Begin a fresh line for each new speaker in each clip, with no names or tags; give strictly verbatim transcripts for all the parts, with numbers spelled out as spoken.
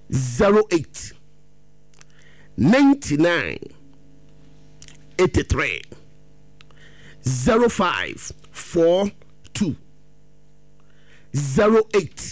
zero eight ninety-nine eighty-three zero five four two zero eight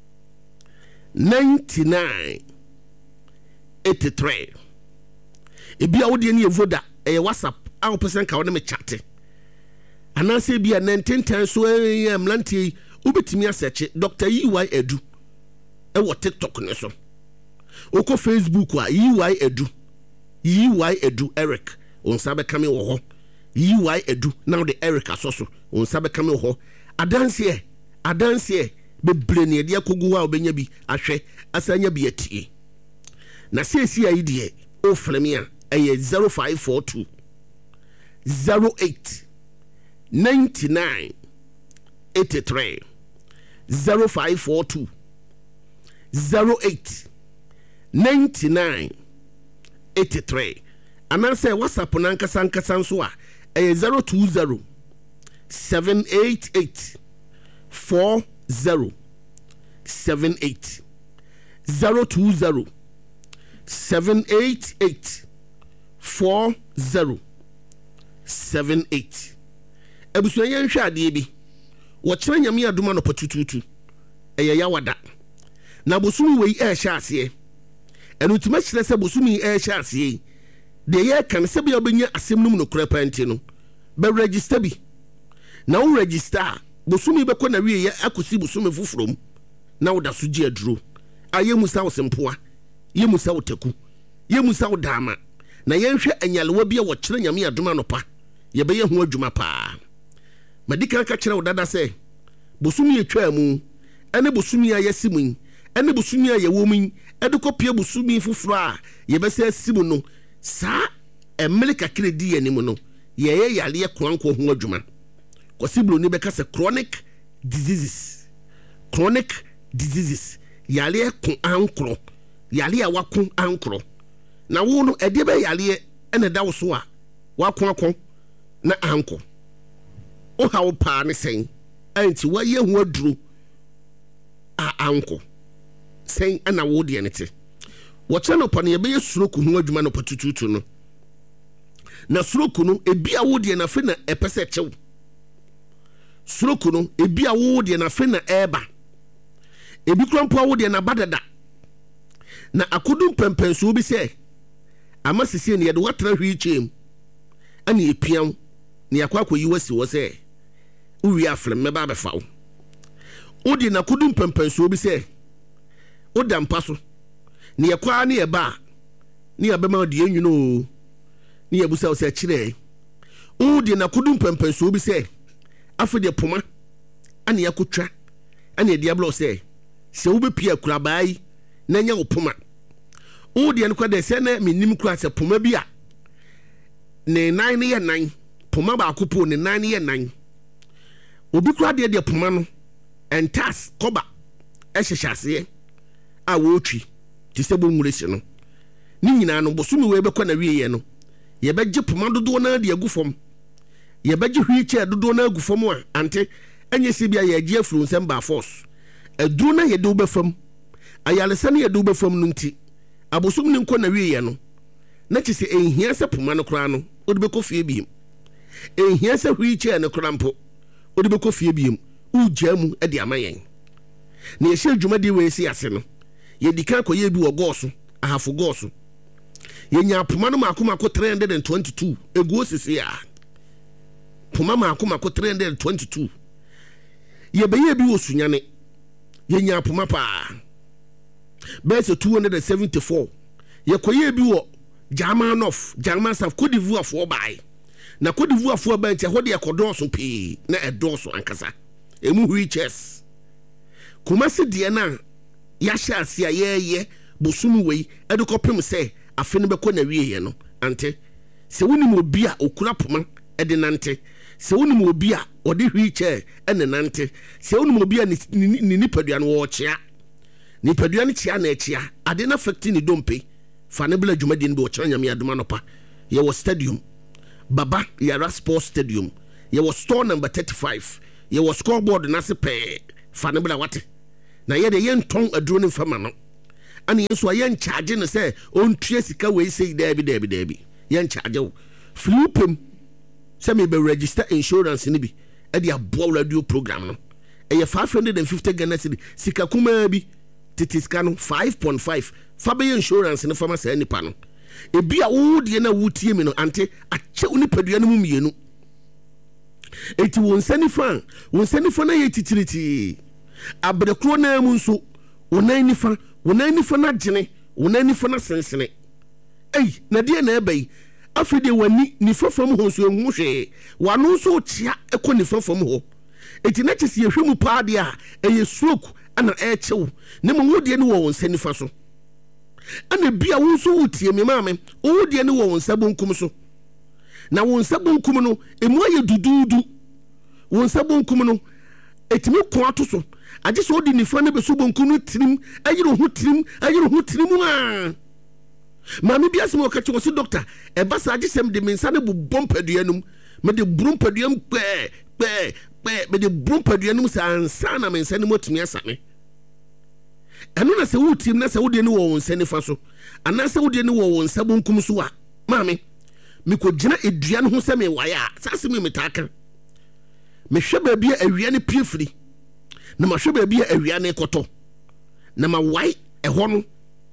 ninety-nine eighty-three. Ebi awodi ne evoda e WhatsApp a person ka wona me chat. Anase bi a nineteen ten so e mlantie ubetimi asearch Doctor E Y Edu e wo TikTok ne so. Oko Facebook a E Y Edu E Y Edu Eric on sabe kame wo ho E Y Edu now the Eric asoso on sabe kame wo ho adanse adanse bebre ne de akogu a obenya bi ahwe asanya bi atie na sesi ayi de o flemia eye zero five four two zero eight ninety-nine eighty-three zero five four two zero eight ninety-nine eighty-three. And I say WhatsApp nanka sanka sanswa a zero two zero seven eight eight four zero seven eight zero two zero seven eight eight four zero seven eight. Ebusu yen hwa ade bi wo kire nyame adoma no patututu eye yawada na bosumi wei e hya ase enu tuma kire se bosumi e hya ase de ye kan se bia obenya asem num no kura panti no be register bi na wo register bosumi be kɔ na wie ye akosi bosumi fufrom na wo da so gi aduro aye musa wo sempoa ye musa wo taku ye musa wo dama na ye hwe anyalewa bia wo kire nyame adoma no pa ye be ye ho adwuma pa madika ka kire wo dada se bosumi etwa mu ene bosumi ayesi mu ene bosumi ayewo mu edukɔ pie bosumi fufuro a ye be se asimu no sa emelika kredi anim no ye ye yale kwanko ho adwuma kosiblo ni beka se chronic diseases chronic diseases yale ko ankro yale a wako ankro na wo no ede be yale ene da wo so a wako akon na anko o ha wo pa ne sen anti wa ye ho aduru a anko sen ana wo de ne te wo chano pa ne be yesuroku ho adwuma no patututu no na suroku no ebi a wo de na fe na epese chew suroku no ebi a wo de na fe na eba ebi krampo wo de na badada na akodum pempenso bi se amasisi ne ye de watra hwi chem ani epiam ne yakwa akoyi wasi wo se uwi aflem me ba be fa wo odi na kodum pempenso bi se oda mpaso ne yakwa ne ye ba ne abema de enwuno ne yabusa wo se kire odi na kodum pempenso bi se afede poma ani yakotwa ani diablo se se wo be pia kura bai na nya wo poma odi en kwa de se na minim kura se poma bi a ne nan ne ye nan poma ba akopo ne nan ne ye nan obi kura de de poma no entas koba ehyehyase a wo twi ti se bo nwurese no ni nyina no bosumi we be kwa na wiye no ye be gye poma dodo na de agufom ye be gye hwi che dodo na agufom a ante enye si bia ye gye afuru nsem ba force aduru na ye de obefam ayalesa na ye de obefam no nti abosum ni nko na wiye no na chi se enhia se poma no kra no odi be kofie biem enhia se hwi che no kra mpo odi be kofie biem ujamu e de amayen na ye hye adwuma de we si ase no ye dika koye bi wo goso ahafo goso ye nya poma no makoma ko three hundred twenty-two egu osisi a poma makoma ko three hundred twenty-two ye be ye bi wo sunyane ye nya poma pa bese two hundred seventy-four ye koye bi wo German of German South Cote d'Ivoire for by na Cote d'Ivoire for by ntia hode ekodoso pe na edoso ankasa emu riches kumase de na ya hya asia ye ye bosumi wei edukopem se afe ne beko na wiye no ante se wonim obi a okura poma ede nante se wonim obi a ode hwiche ene nante se wonim obi a ni nipadua no wo chia nipadua ne chia na chia ade na affecting ni dompe fa ne bla dwuma de ne be wo kira nyame adoma no pa ye wo stadium Baba Yara Sports Stadium ye wo store number thirty-five ye wo scoreboard na se pe fa ne bla wate na ye de ye nton aduro ne fama no ana yeso ayen charge no say on tue sika we say debi debi debi yen charge wo flipem say me be register insurance ni bi e dia bo radio program no e five hundred fifty Ghana cedi sika kuma bi titiska no five point five fa be insurance no fama say nipa no e bia wo de na wutie mi no ante ache uni padua no mu mienu eti won sani fan won sani fan na ye titiriti abrekro na mu nso wonan nifa wonan nifa na gene wonan nifa na sensene ei na de na ebai afide wani nifa fam ho so ehu hwe wano so chia ekọ nifa fam ho eti na chese ehwemu paade a eye stroke ana echew ne mo wodie ne wo won sani fa so ana bia wo so wotie me maame wodie ne wo won sabonkum so na won sabonkum no emu aye dududu won sabonkum no etimi ko ato so aje so di nifa ne be so bonkum no tirim ayiro ho tirim ayiro ho tirim a maame bia se mo ka che wo si doctor e ba sa aje sem de mensa ne bu bompadua num me de brompadua m pe pe pe me de brompadua num sa ansa na mensa ne motumi asame eno na se wutim na se wode ne wo won sane fa so ana se wode ne wo won sabonkum so a maame me ko gina edua no ho se me waya sa se me metaka me hwe ba bia awia ne piefiri na ma hwe ba bia awia ne koto na ma wai eho no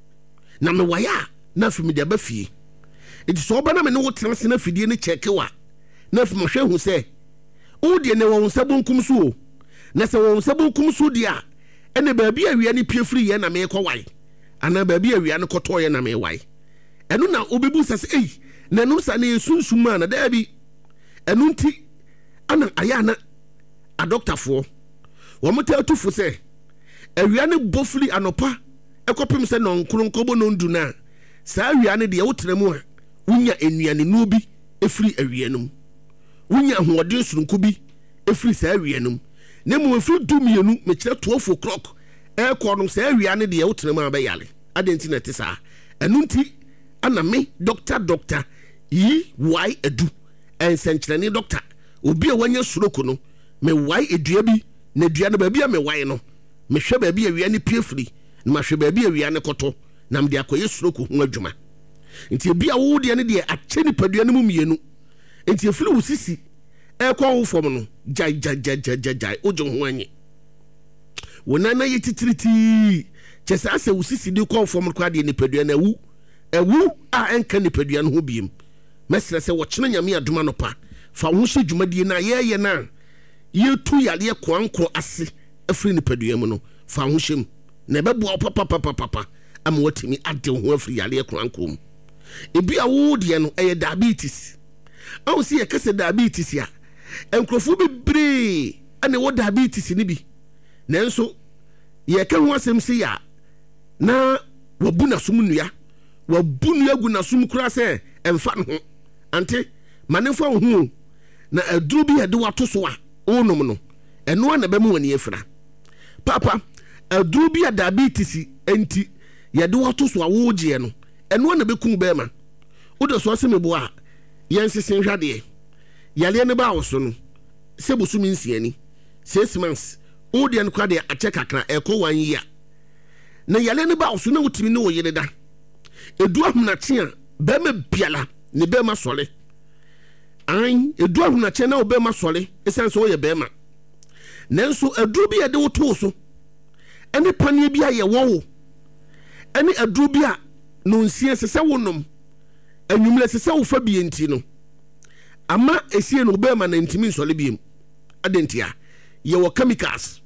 na me waya na fimi de ba fie enti so ba na me ne wo transe na fidie ne cheke wa na fimi hwe hu se o de ne wo sabonkum so na se wo sabonkum so dia ene ba bia awia ne piefiri ye na me ko wai ana ba bia awia ne koto ye na me wai eno na obebu sase ei na no sa ne sunsuma na da bi eno nti ana ayana a doctor fo wo mota atufo se awia ne bofli anopa ekopem se non kronkobo no ndu na sa awia ne de wotremu a unya enuane no bi efri awia num unya hoode surunku bi efri sa awia num ne mo efri dumienu me kire twelve o'clock e ko no sa awia ne de wotremu a be yale adenti na tisa enu nti ana me doctor doctor yi why edu ensenkyerene doctor obi a wanya suroko no me why edua bi na dua no ba bia me why no me hwe ba bia awia ne piefri na ma hwe ba bia awia ne koto na me de akoye suroko ho adwuma nti bia wo de ne de ache ni padua no mu mienu nti efili wo sisi e kwa wo fom no jai jai jai jai jai ojo ho anyi wona na ye titiriti chesa ase wo sisi de kwa wo fom kwa de ni padua na wu ewu a enka ni padua no ho biem mesre se wo kyene nyame adoma no pa fa wo hye dwumadie na ye ye na ye tu yale kwanko ase afri ni padua mu no fa wo hyem na bebo papa papa papa am watimi ade ho afri yale kwanko mu ebi awo de no eye diabetes awu si ye kase diabetes ya enkrofo bebre ane wo diabetes ni bi nanso ye ka ho asem si ya na wabu na sum nua wabu nua gu na sum kura se emfa no ante manefo ho na aduru bi hede wato so a onum no eno na be mu wani efra papa aduru bi diabetes enti yede wato so a wo je no eno na be kun be ma udo so se mebo a yensesen hwade yale ne ba wo so no se bosumi nsiani six months o de en kwa de ache kakra e ko one year na yale ne ba wo so na wutimi ne wo yede da edu ahuna che a be ma biala ne be ma sole an edu ahuna che na wo be ma sole esan so ye be ma nanso edu bi ye de wo to so ene panie bi aye wo ene edu bi a no nsie sese wonom anwumle sese wo fa bi enti no ama esie no be ma na ntimi nsole biem adentia ye wo chemicals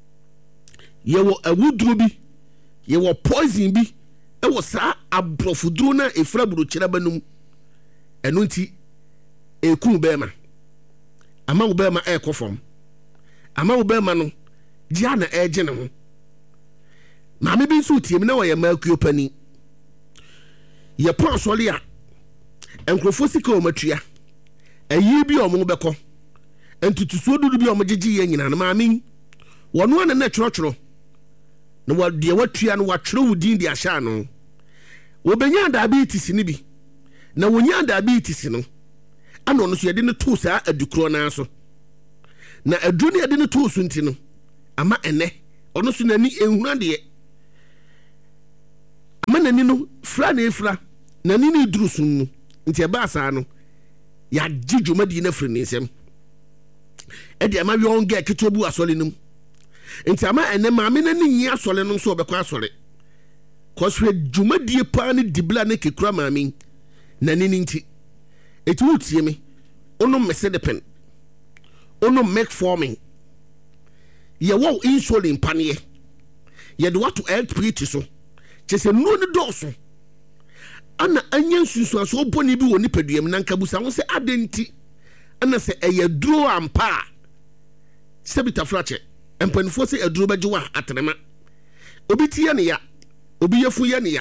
ye wo awuduro bi ye wo poison bi e wo sa abrofuduro na efra buru kira banum eno nti eku be ma ama wo be ma e kofom ama wo be ma no dia na eje ne ho ma me bi nso tiem na wo ye ma akuopani ye pon sole a enkrofo sika o matua ayi bi o mo beko entutuso dudu bi o mo gigi ye nyina na maami wono ana na twrotwro na wa de watua no watwro wudin de ahya no wo benya diabetes ni bi na wonya diabetes no ana ono so ye de ne to saa adukro na so na adu ne ye de ne to so nti no ama ene ono so nani ehuna de nani no fra na efra nani ni duru sun nti e ba sa no ya jijumadi na firi nsem e de ma wi on ge ketobu asole num nti ama ene ma me nani nyi asole no so obekwa asole koswe jumadi pa ne dibla ne kekura ma me nani ni nti eti wutie me ono mese de pen ono make forming ye wo insulin panie ye de what health pretty so chese no ne doso ana anya nsusu aso boni bi woni paduam na nkabusa wo se adenti ana se eye duro ampa se bitafrache empanifo se eduro bejewa atrema obi tie ne ya obi yefu ye ne ya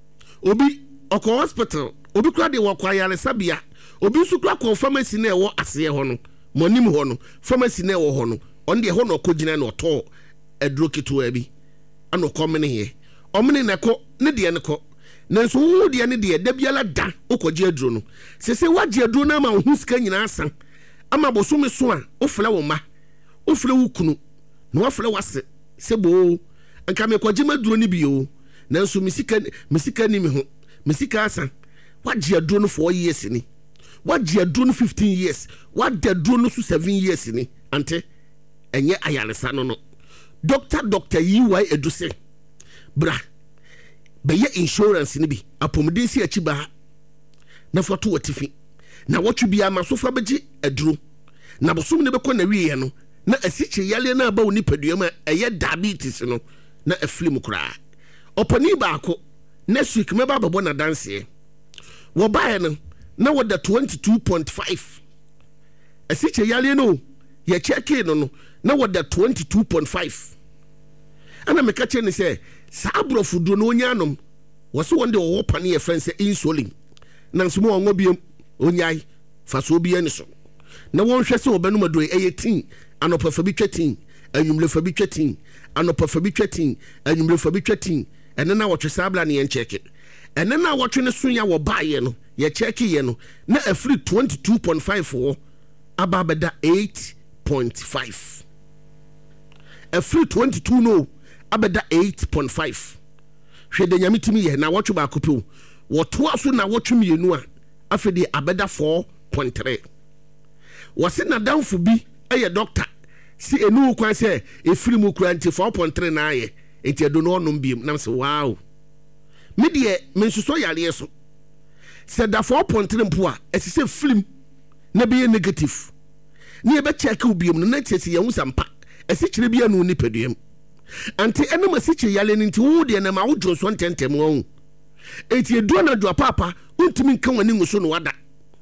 obi oko hospital obi kura de wo kwa yare sabia obi su kura ko pharmacy na ewo ase ho no monim ho no pharmacy na ewo ho no on de ho no kogina na oto eduro keto abi ano komene he omene ne ko ne de ne ko nanso wo de ne de da biala da okoje aduro no sese waje aduro na ma hu sika nyina asan ama bosome so a ofle wo ma ofle wo kunu na ofle wase sebo anka me koje maduro ni bio nanso misika misika ni me ho misika asan waje aduro no four years ni waje aduro no fifteen years waje aduro no seven years ni ante enye ayalesa no no doctor doctor yiwai eduse bra beye insurance ni bi apomdensi achiba na foto watifi na wotwe bia masofa beji aduro na bosom ne bekọ na wiye no na asiche yale na ba oni paduam eye diabetes no na aflim kura opani baako next week me ba babo na dance wo bae no na wo da twenty-two point five asiche yale no ye check no no na wo da twenty-two point five ana me ka che ne se saabrofu do no nyanom wo so wonde wo pane ye friend se insulin na nsomo ongo biem onyai faso bia ni so na won hwe se obenu mado eighteen anopa fa bi twenty anwumle fa bi twenty anopa fa bi twenty anwumle fa bi twenty ene na wo twe sabla ne yen check ene na wo twe ne so ya wo baaye no ye check ye no na afri twenty-two point five wo ababeda eight point five afri twenty-two no abeda eight point five hwede nyamitimi ye na wotwe ba kopi wo to aso na wotwe mienu a afedi abeda four point three wose na danfo bi eye doctor si enu kwan se efiri mu kura nti four point three na aye enti edo no onom biem na se wow me de mensuso yare so se da four point three mpo a esise film na be negative ni e be check ubiem no na tese ye husampa esi kire bia no ni paduam anti ene masiche yale nti wo de na ma wo dwo ntentem wo enti edu na dwo papa untimi nka wani nguso no wada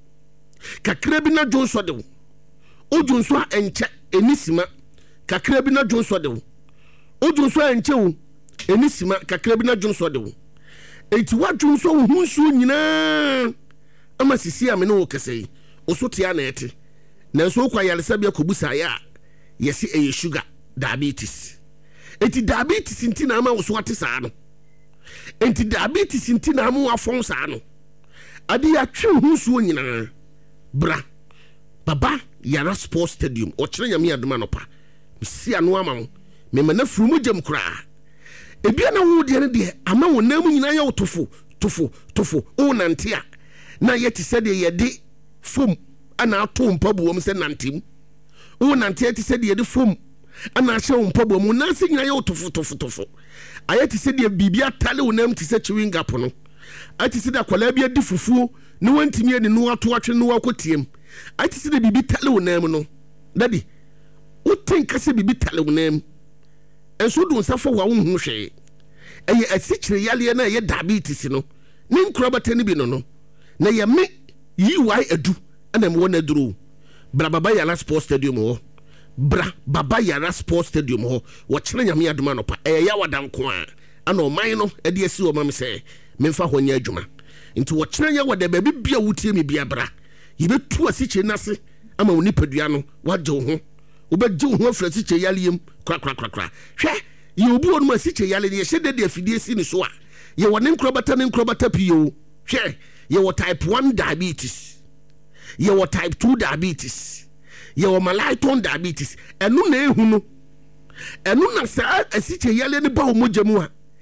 kakra bi na dwo so de wo odwo so enche enisima kakra bi na dwo so de wo odwo so enche wo enisima kakra bi na dwo so de wo enti wadwo so wo hunsu nyina ama sisi ame no wo kese oso tia na ete na so kwa yale sabia kobusa ya yesi eye sugar diabetes enti diabetes nti na ama wo so ate saa no enti diabetes nti na ama afon saa no ade atwe hunsu nyina bra baba yara sports stadium o kire nyame adoma no pa si anu ama mo me mana furumu jam kura ebia na wo de ne de ama wo nam nyina ya otofo tofo tofo o nantia na yeti sede ye de fom ana ato mpabuom se nantem o nantia ti sede ye de fom ana ahye mpabuom na se nyina ya otofo tofo tofo ayeti sede bibia tale wo nam ti se chiwinga pono ati sede akwala bia di fufuo ne wantimi ne no ato atwe no akotiem ati sede bibi tale wo nam no dadi o tenka se bibi tale wo nam enso du nsafo wa wo hu hwe eye asichire yale na ye diabetes no ne nkrobata ne bi no no na ye me yiwai adu ana me wona duro bra baba yara sports stadium ho bra baba yara sports stadium ho wo kire nyame aduma no pa eye ya wadan ko a ana o man no e de asi o mam se memfa ho nya aduma nti wo kire nya wada ba bibia wutie me bia bra ye betu asichire nase ama woni padua no waje ho obeje ho afrasiche yaleyem kra kra kra kra hwe ye obi wonu asiche yale ye hede de afidie si ni so a ye wone nkrobata ne nkrobata pio hwe ye wo type one diabetes ye wo type two diabetes ye wo malaiton diabetes enu na ehu no enu na sa asiche yale ne ba wo mogyamu a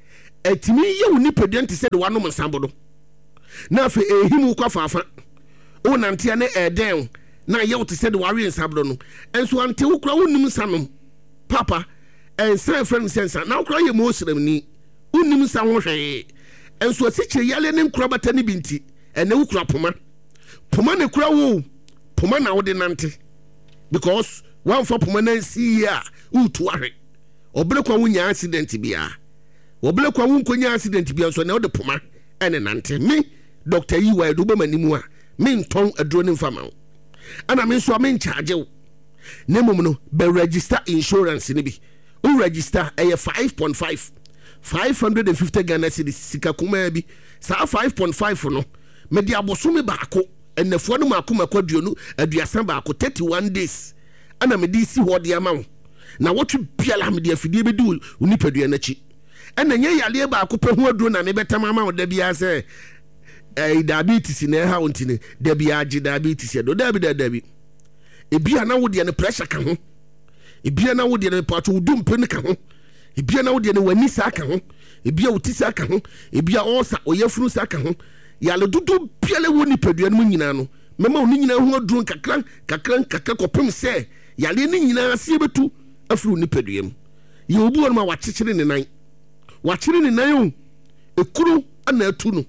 etimi ye woni pedenti said one no sambodo na fe ehimu kwa fafa o nante na eden na ye wote said wari nsabdo no enso ante wo kura wonim sanom papa en san friend sensa na kura ye mo srem ni wonim sa ho hwe enso asiche yale ne kura bata ne binti ene wo kura poma poma ne kura wo poma na wo de nante because one for poma na si ya utu ahwe obere kwa wonya accident bia obere kwa wonkonya accident bia so na wo de poma ene nante me Doctor Yiwa Edu be manimu a me nton aduro ne mfama ana me so me charge wo ne mum no be register insurance ne bi o register e five point five five hundred fifty Ghana cedis sika kuma bi sa five point five no me di aboso me baako enefo no maako makwaduo no aduasa baako thirty-one days ana me di si ho de ama wo na wotwe biala me di afidie be di unipadua na chi ana nya yale baako pe ho aduro na me betam ama wo da bia se eh diabetes na ha wontine da bia agi diabetes do da bi da da bi e bia na wo de ne pressure ka ho e bia na wo de ne pato dum pe ne ka ho e bia na wo de ne wani sa ka ho e bia wo ti sa ka ho e bia osa oyafunu sa ka ho yale dudu biale woni padua no nyina no mema woni nyina ho aduro kakran kakran kakra kopem se yale ne nyina se betu afuru ni padua mu ye obu won ma wachechire ne nan wachire ne nan o ekuru ana atu no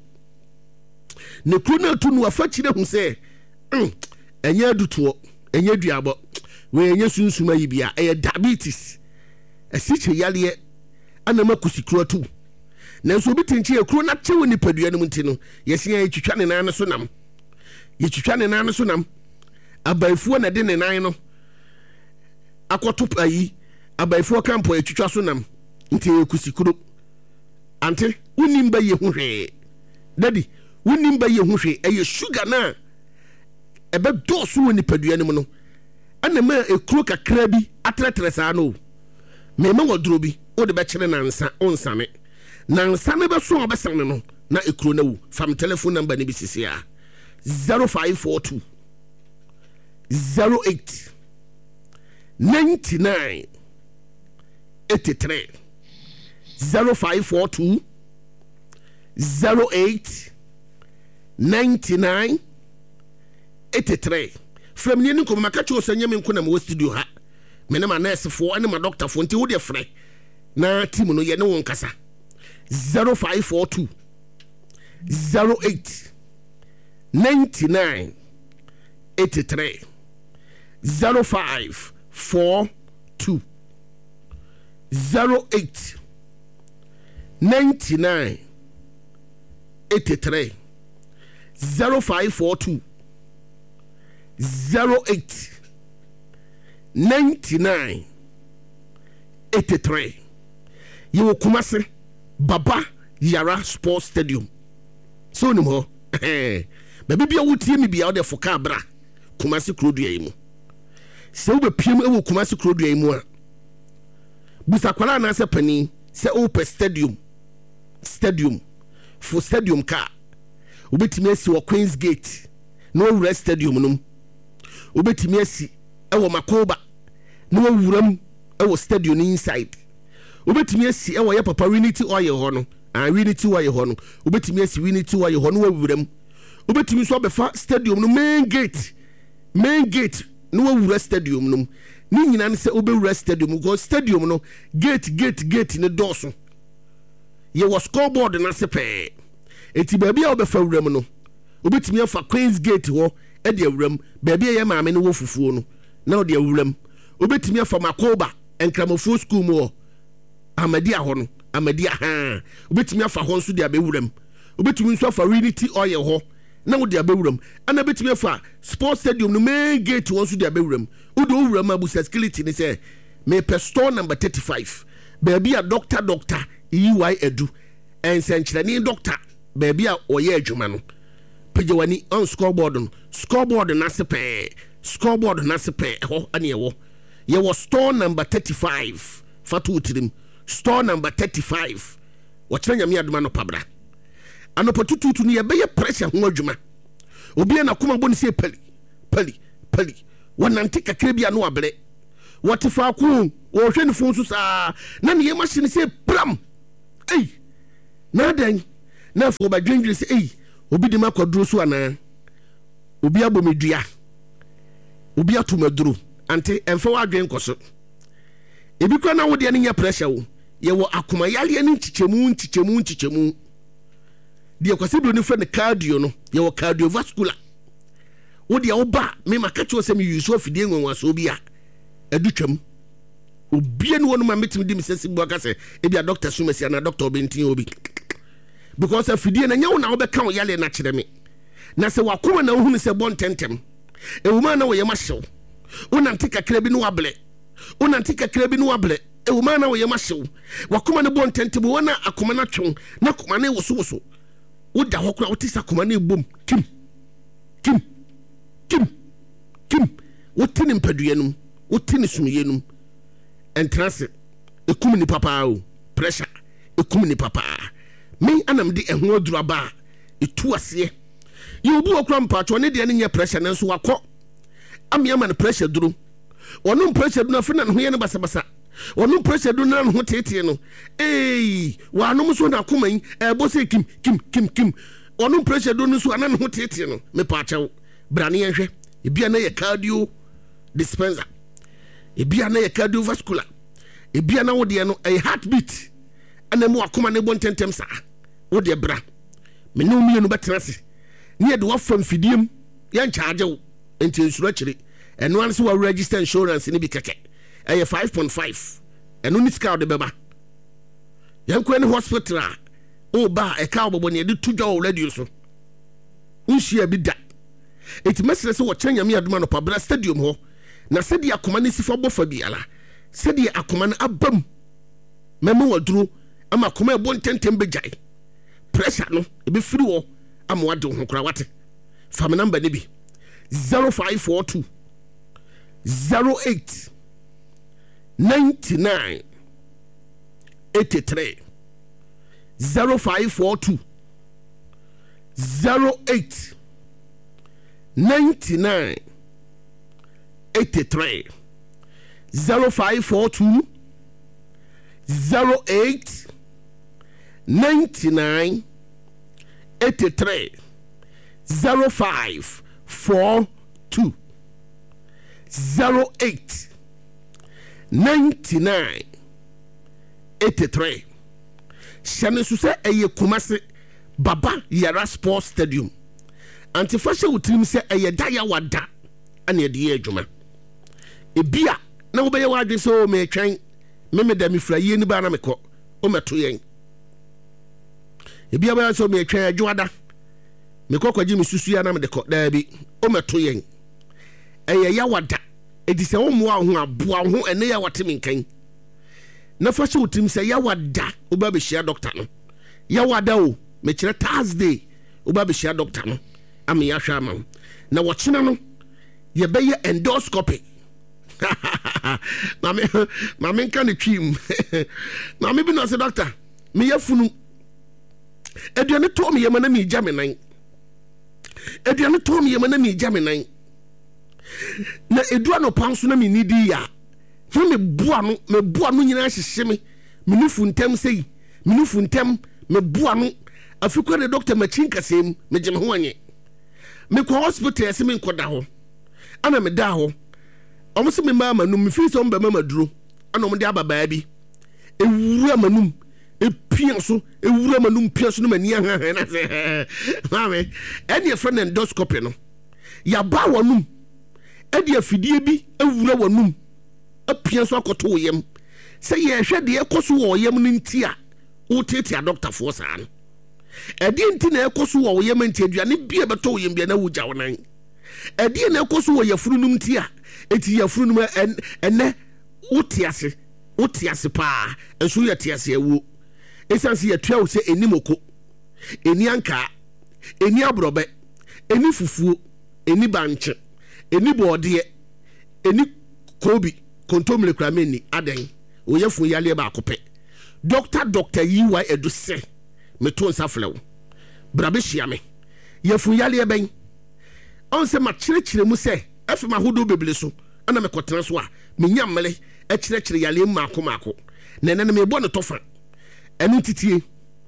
ne kuru na atu no afachire hu se mm enye aduto enye duabo we enye sunsuma yi bia e diabetes asiche yale ana makusi kuru atu na so bi tinchi ekuru na chewe ni padua no mti no yesi ya twitwa ne nan so nam ye twitwa ne nan so nam abaifuo na de ne nan no akoto ayi abaifuo kampo etwitwa so nam nti ekusi kuru ante unimba ye hu hwe daddy unimba ye hu hwe eye sugar na ebe dosu woni padua no no ana ma ekuru kakra bi atretre sa no me ma wodro bi o de be kire na nsa onsane na nsa ne be so obesan no na ekuru na wu fam telephone number ne bi sisi a zero five four two zero eight ninety-nine eighty-three zero five four two zero eight ninety-nine eighty-three from ni nko makacho osanya me nko na mo studio ha me na ma nurse fo ene ma doctor fo nti wo de frɛ na team no ye ne won kasa zero five four two zero eight ninety-nine eighty-three zero five four two zero eight ninety-nine eighty-three zero five four two zero eight ninety-nine eighty-three. You will come say Baba Yara Sports Stadium. So no more. Baby be a would me be out there for cabra. Kumasi Krodua mu. So be P M will Kumasi Krodua mu. Busakwala na se pani se open stadium. Stadium for stadium car. Ubetimi asi wo Queen's Gate. No rest stadium no. Ubetimi asi e wo Makoba. No wuram e wo stadium inside. Ubetimi asi e wo ye papa Unity oil ho no. And Unity oil ho no. Ubetimi asi Unity oil ho no wuram. Ubetimi so befa stadium no main gate. Main gate no wura stadium no. Ni nyina ne se obewura stadium go stadium no gate gate gate ne doso. Ye was scoreboard na sepe. Eti baby a obefa wuram no. Obetimi afa Queen's Gate ho e de wuram. Baby ye maame no wo fufuo no. Na o de wuram. Obetimi afa Makoba enkramofo school mo. Amadia ho no. Amadia ha. Obetimi afa ho nso de abewuram. Obetimi nso afa Unity oil ho. Na wo de abewuram. Ana betimi afa Sports Stadium no main gate ho nso de abewuram. Wo do wuram abusa skillet ni say me per store number thirty-five. Baby a doctor doctor Yiwa Edu. Ensenkyerani doctor baby a oye adwuma no. Pejewani on scoreboard no. Scoreboard na sepe. Scoreboard na sepe ho ane ye wo. Ye wo store number thirty-five. Fatu utirim. Store number thirty-five. Wachira nyame aduma no pabra. Ano potututu ni ye beye pressure ho adwuma. Obi na kuma boni se pali. Pali. Pali. Wanante kakra bia no abre. Watifa ku wo hwe ne fo so saa na ne ye machine se pram. Ei. na dan na fo ba dwendwe se ei obi de makoduro so ana obi abomedua obi atomaduro ante emfa wa adwen koso ebi kwa na wo de nya pressure wo ye wo akoma yale ani nchichemu nchichemu nchichemu de kwase bro ni fa ne cardio no ye wo cardiovascular wo de wo ba me makacho se me yuso afidie nwanwa so obi a adutwam obi ene wonu ma metim di misesi bu aka se ebi a doctor sumasi na doctor obentin obi because afidie na nyawo na wo be kan yale na kire me na se wakoma na wo hunu se bon tentem e wo ma na wo ye ma hyew wonante kakra bi no wable wonante kakra bi no wable e wo ma na wo ye ma hyew wakoma ne bon tentem wona akoma na twon na akoma na woso woso wo da hokura wo tisa akoma na ebom kim kim kim kim wo tini mpaduanum wo tini sumuyenum entrance ekum ni papa o pressure ekum ni papa me anam de eho adura ba etu ase ye obi okura mpacho ne de ne nya pressure na so wakọ amiama ne pressure duro wonu pressure duro afina ne ho ye ne basabasa wonu pressure duro na ho tete no eh wanu so na koman e bo se kim kim kim kim wonu pressure duro so ana ne ho tete no me pacho brane ye hwe ebia na ye cardio dispenser ebia na ye cardiovascular ebia na wo de no a heartbeat ana mu akoma ne bon tentem sa wo de bra me ne omienu betrase ne ye de wo fam fidiem ye charge wo enti nsuro akire eno an so wa register insurance ni bi keke e five point five eno ni ska de beba yanko ne hospital o ba e ka obobo ne de tudwa o radio so unhia bi da eti mesere se wo kyanya me aduma no pabra stadium ho na sedi akoma ne sifa bofa biala sedi akoma ne abam memo waduro ama akoma e bon tentem bejai pressure no e be free wo ama wade ho kura wate fam number ne bi zero five four two zero eight nine nine eight three zero five four two zero eight nine nine eight three zero five four two zero eight nine nine eight three zero five four two zero eight nine nine eight three shane su se eye Kumasi Baba Yara Sports Stadium antifashe utrim se eye daya wada ane de ye adwuma ebia na wo beye wadwe so me twen me me da me fraye ni ba na mekọ o meto yen ebia ba so me twen adwada mekọ kwaji me susu ya na me de kọ da bi o meto yen eye ya wada edi se wo mo ho aboa ho ene ya wate menkan na fashe utrim se ya wada o ba be shia doctor no ya wada o me kire Thursday o ba be shia doctor no ami ya hwa ma na wo kina no ye be ye endoscopy mame mame kan ne twim mame bi no se doctor me ya funu eduane to me ye ma na me gya me nan eduane to me ye ma na me gya me nan na edua no panso na me nidi ya na me bua no me bua no nyina hyehye me me nufu ntem sei me nufu ntem me bua no afikwa de doctor machin kasem me gye me ho anye me ko hospital ese me nkoda ho ana me da ho omo se me mama num me fi so mba mama duro ana omo de ababaa bi ewura manum epia so ewura manum pia so no mani aha na se mame ene e friend endoscopy no ya ba wonum ede afidie bi ewura wonum apia so akoto wo yem se ye hwe de ekoso wo yem no ntia wo tete a doctor fo sa no ede nti na ekoso wo yem ntia aduane bia beto wo yem bia na wo gya wonan ede na ekoso wo yafurunum ntia eti yafurunum ene wo tiase wo tiase pa enso ye tiase ewu esanse ye tua wo se enimoko eni anka eni abrobe eni fufuo eni banche eni bode eni kobi kontomle krameni aden wo yafu yale ba akope doctor doctor yiwa edu se meto nsaflewo brabe hia me yafu yale ben on se ma kirekire mu se efe ma hodo bebele so ana me kotena so a menya mmele e kirekire yale maako maako na nene me bo ne tofa enu titie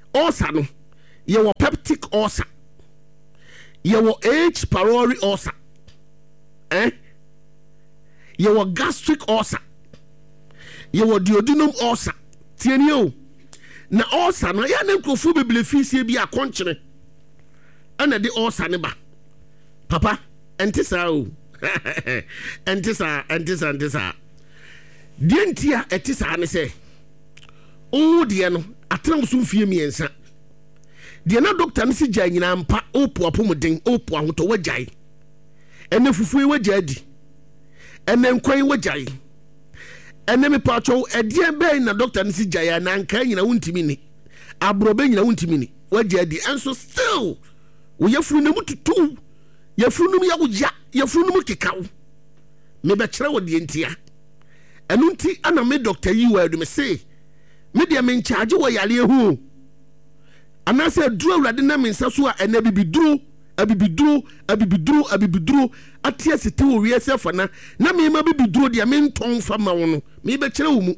ulcer no yewo peptic ulcer yewo H pylori ulcer eh yewo gastric ulcer yewo duodenum ulcer tieni o na ulcer no ya na nkrofo bebele fisie bi akonkyere ana de ulcer ne ba papa entisa o entisa entisa entisa dientia etisa ne se o de no atram so fie miensa de na doctor ne se gya nyina mpa opo apomden opo ahoto wagyae ene fufuo wagyae di ene nkwan wagyae ene me pacho edie be na doctor ne se gyae na nka nyina wontimi ni abrobe nyina wontimi ni wagyae di enso still wo yefuru ne mututu yefuru num yagya yefuru num kekaw me be kire wo de ntia enu nti ana me doctor yi wa me say me de me charge wo yale hu ana say duro awrade na me nsa so a ena bibiduro abibiduro abibiduro abibiduro atia sete wo wi esefa na na me ma bibiduro de me nton fa ma wo no me be kire wo mu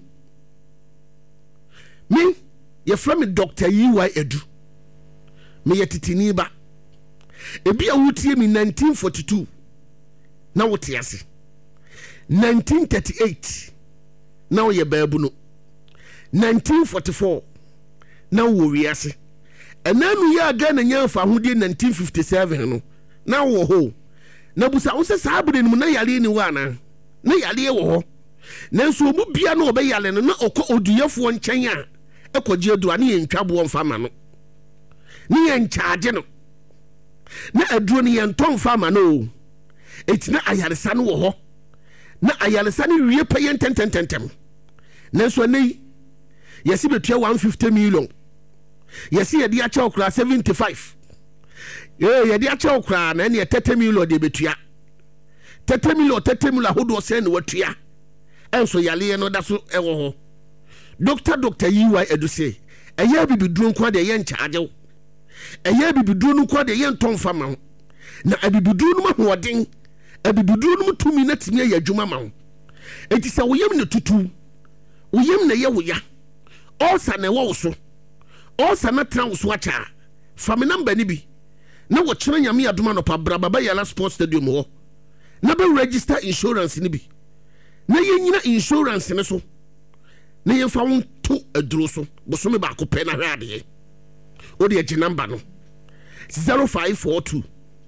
me ye fra me doctor yi wa edu me ye titini ba ebi a wutie mi nineteen forty-two na wote ase nineteen thirty-eight na wo ye baabu no nineteen forty-four na wo wi ase enanu ya aga na nya fa hodi nineteen fifty-seven no na wo ho na busa wo se saabure ni na yale ni wa na na yale wo ho na so mu bia na obe yale no na okọ oduyefo nkyɛn a ekɔgye adura ne yentwabo mfa ma no ne yenkyaage no na aduro ne yenton fa ma no etina ayaresa no wo ho na ayaresa ne wie pa yententententem na so nei yesi betua one hundred fifty million yesi yedi acha okra seventy-five eh yedi acha okra na ne thirty million de betua thirty million thirty million hodo se ne watua enso yale no da so ewo ho doctor doctor yiwa eduse eya bibiduro nko de ye nchaage eya bibiduro nko de ye nton fama na abibiduro no mahoden abibiduro no mutumi na timi ya adwuma ma ho enti se woyem ne tutu woyem na ye woya osa na wo so osa na tra wo so acha fami number ni bi na wo kyerɛ nyame adoma no pa bra baba yala sports stadium ho na be register insurance ni bi na ye nyina insurance ne so na ye fa won to aduro so bosome ba ko pɛ na hwɛ ade o de agye number no zero five four two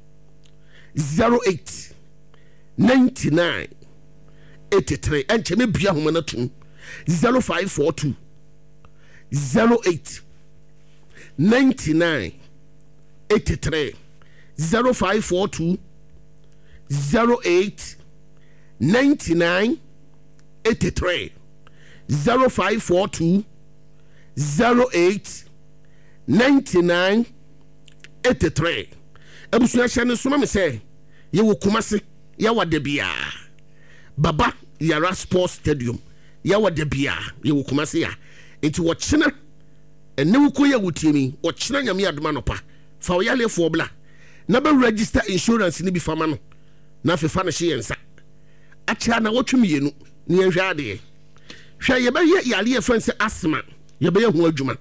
zero eight nine nine eight three enche me bia homa na tum zero five four two zero eight nine nine eight three zero five four two zero eight nine nine eight three zero five four two zero eight nine nine eight three ebusuya shane soma me say ye wo Kumasi ya wade bia baba yara sports stadium ya wade bia ye wo Kumasi ya enti wo kyena ene wo koya wutiemi wo kyena nyame adoma no pa fa wo yale fo bla na be register insurance ni bi fama no na fe fa na hye yensa acha na wotwemienu ni ehwa ade hwa ye be ye yale ye fanse asma ye be ye ho adwuma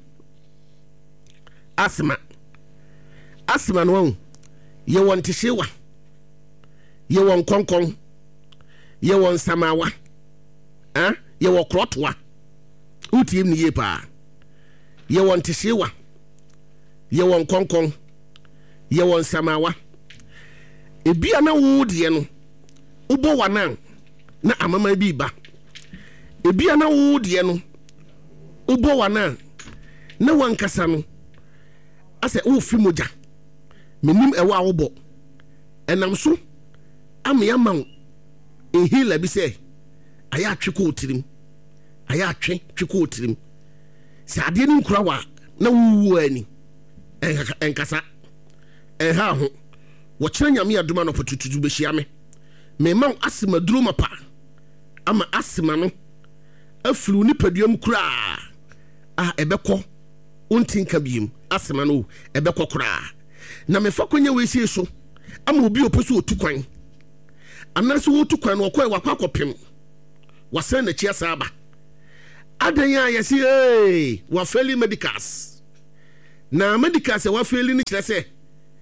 asma asma no ye won tishewa ye won konkon ye won samawa ah ye won krotwa utiem ni ye pa ye won tishewa ye won konkon ye won samawa ebia na wo de no ubo wana na amama bi ba ebia na wo de no ubo wana na wankasa no ase wo fi moja menim ewa wobo enam so amya man ehila bi se aya atweko otirim aya atwe tweko otirim se ade ni nkura wa na wuwu ani enkasa eha ho wo kyerɛ nyame adoma no potututu be hia me me man asema duro mapa ama asema no afuru ni paduam kura ah ebekɔ untinka biem asema no ebekɔ kura na me fa konya we sie so ama obi oposo otukwan anase wo tukwan no kɔ wakɔ akɔpem wasan na chia saba adan ya yesi eh wa feli medicals na medical se wa feli ni kire se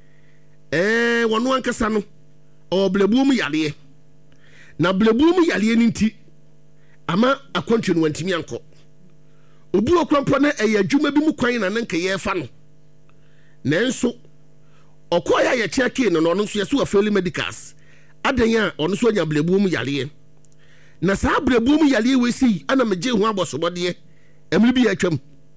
eh wono ankasa no o blebuom yale na blebuom yale ni nti ama akontwe no wantimi anko obi okrampo na eye adwuma bi mu kwan na nanka ye fa no nanso okoya ye check no no nso ye so wa feli medicals adanya ono so nya blebuom yale na saa blebuom yale we si ana meje hu abosobode emri bi atwam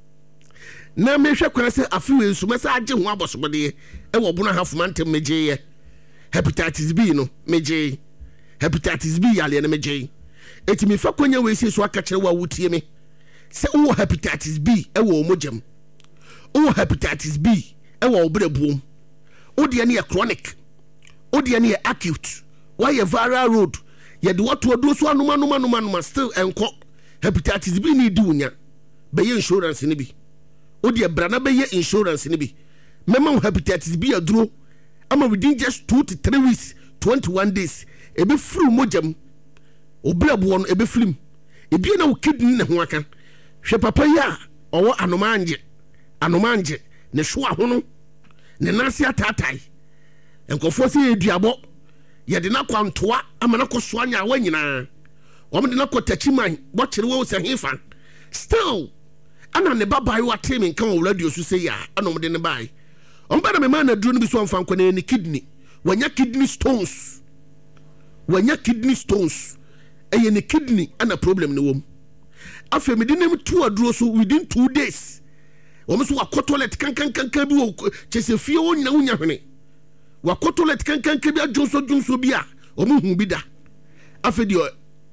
na mehwe kwana se afiwe nsu mesa age hu abosobode e wo bona hafuma ntem meje ye hepatitis B no meje hepatitis B yale na meje eti me fa kwanya we si so aka kire wa wutie me se wo hepatitis B e wo mojam wo hepatitis B e wo brebuom wo de ne chronic wo de ne acute why a viral road ye de what do so anuma anuma anuma still enko hepatitis B ni di unya be ye insurance ni bi wo de bra na be ye insurance ni bi mema hepatitis B aduro ama within just two to three weeks twenty-one days e be flu mojam obrabo no e be film e bi na wo kidney ne ho aka hwe papa ya owo anoma anje anoma anje ne hwo ahono ne nase atatai enkofo se eduabo ye de na kwantoa ama na koso anya wa nyina wo de na kotachiman bo kire wo se hefa still ana ne babai wa temi kan wo radio so se ya ana mo de ne bai on ba na me man na duro no bi so mfa nkwane ni kidney wanya kidney stones wanya kidney stones eye ne kidney ana problem ne wom afa me de nem tu aduro so within two days wo so wa toilet kan kan kan kan bi wo chese fie wo nyina wonya hwene wa toilet kan kan kan bi ajonso jonso bi a o mu hu bi da afa di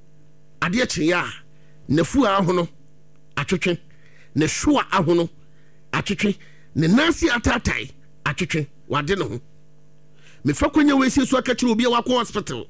ade ache ya na fu ahono atwetwe ne hwo ahono atwetwe ne nansi atatai atwetwe wade ne ho me fa kwanya we sie so aka kire obi a wa hospital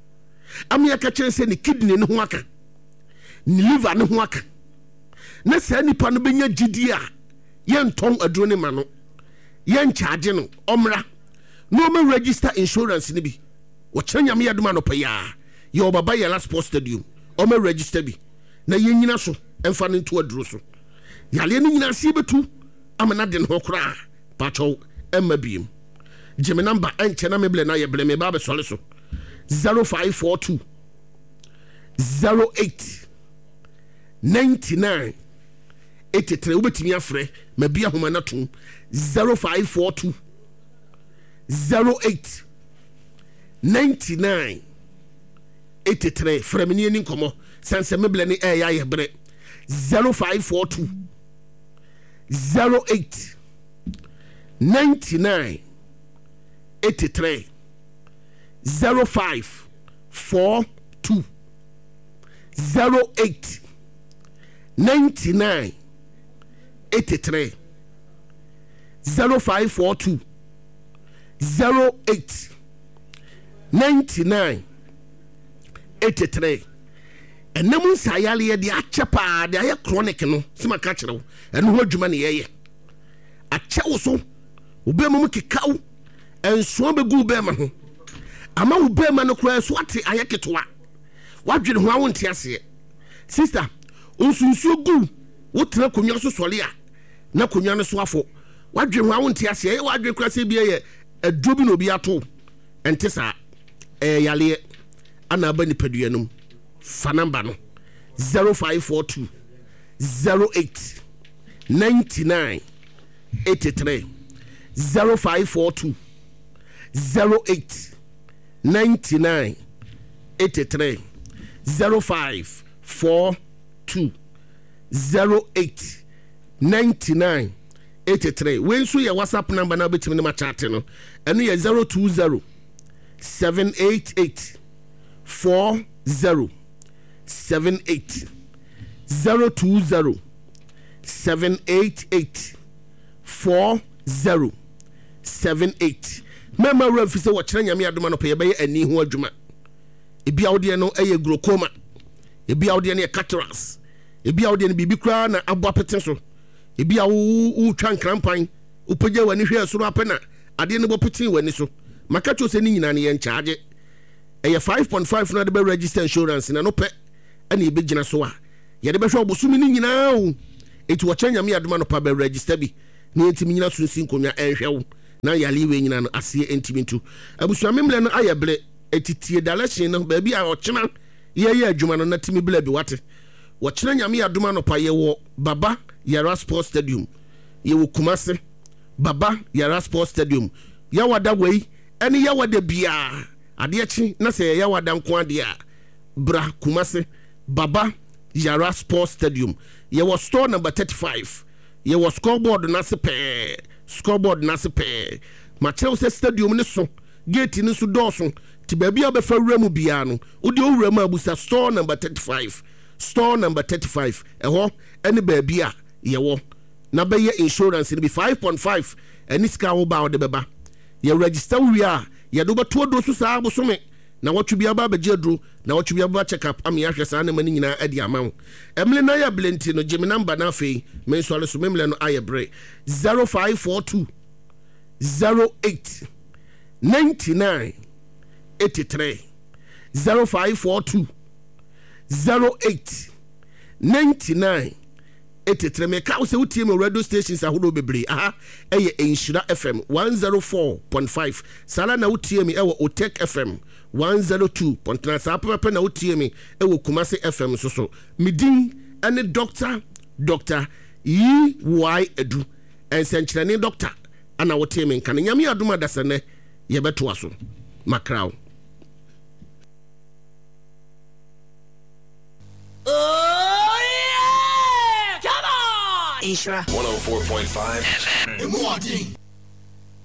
amia ka kire se ne kidney ne ho aka ne liver ne ho aka na sa nipa no benya gidi a yenton aduro ne ma no yen charge no omra no me register insurance ni bi wo kyenya me yadoma no pa ya ye obaba ya last post stadium o me register bi na yenyina so emfa ne to aduro so yale ne nyina se betu amana de no kra pacho emma biem jeme number enche na me ble na ye ble me ba be sole so zero five four two zero eight ninety-nine eighty-three ubetimi afre mabia homa na tom zero five four two zero eight ninety-nine eighty-three fremini ni nkomo sanse meble ni eh ya ye bre zero five four two zero eight ninety-nine eighty-three zero five four two zero eight ninety-nine eighty-three zero five four two zero eight ninety-nine eighty-three enamun sayale ye de achepa de aye chronic no sima ka kire wo eno ho adwuma ne ye ache wo so obemu kekaw enso begu bema ho ama wo bema no kura so ate aye ketwa wadwene ho awonte ase sister onsunsu gu wotra konwa so sole a na konwa no so afo wadwene ho awonte ase e wadwene kura se bia ye adobi no bi ato ente sa eh yale ana ba ni paduanum fa number no zero five four two zero eight ninety-nine eighty-three zero five four two zero eight ninety-nine eighty-three zero five four two zero eight ninety-nine eighty-three when so your WhatsApp number na betimi na chat no eno ye zero two zero seven eight eight four zero seven eight zero two zero seven eight eight four zero seven eight mema refi se wo kire nyame adoma no pe ye be ani ho adwuma ebi awde no eye glaucoma ebi awde no cataracts ebi awde no bibi kra na abo apete so ebi awu u twa nkrampan upagya wani hwe so apena ade no bo pete wani so makacho se ni nyina ne ye charge eye five point five na de be register insurance na no pe ani e be gina so a ye de be hwe obosumi ni nyina o eti wo kire nyame adoma no pa be register bi na yɛntimi nyina so nsi nkonnwa ɛnhwɛ wo na yale we nyina no aseɛ ntimi ntu abusua memle no ayɛ ble etitie dalehyen no baabi a ɔkyena yɛyɛ adwuma no na timi bla bi wate wɔkyena nyame adoma no pa yɛwɔ Baba Yara Sports Stadium yɛwɔ Kumase Baba Yara Sports Stadium yɛwada wei ɛne yɛwada biaa adeɛ kyi na sɛ yɛwada nko adeɛ a bra Kumase Baba Yara Sports Stadium yɛwɔ store number thirty-five yɛwɔ scoreboard nase pɛɛ scoreboard nase pɛɛ makyerɛw sɛ stadium ne so gate ne so dɔɔso ti baabi a bɛfa wura mu biaa no wode owura mu abusa store number thirty-five store number thirty-five ɛhɔ ɛne baabi a yɛwɔ na bɛyɛ insurance no bi five point five ɛne sika wo ba wode bɛba yɛ register wie a yɛde wobɛto aduro so saa bosome na wɔtwe bi aba abɛgye aduro na wɔtwe bi aba check up ama yɛahwɛ saa ne ma no nyinaa adi ama wo ɛmele na yɛ blenti no gyeme number no afei mensɔre so memle no ayɛ berɛ zero five four two zero eight ninety-nine eighty-three zero five four two zero eight ninety-nine eighty-three meka wo sɛ wotie me radio stations ahodoɔ bebree aha ɛyɛ Nhyira F M one oh four point five sala na wotie me ɛwɔ Otek F M one oh two point nine saa pɛpɛ na wotie me ɛwɔ Kumase F M so so medin ɛne doctor doctor yi wai edu ɛnsɛnkyerɛne doctor ana wotie me nka ne nyame adom adasɛnɛ yɛbɛtoa so makraw
Isra one oh four point five F M.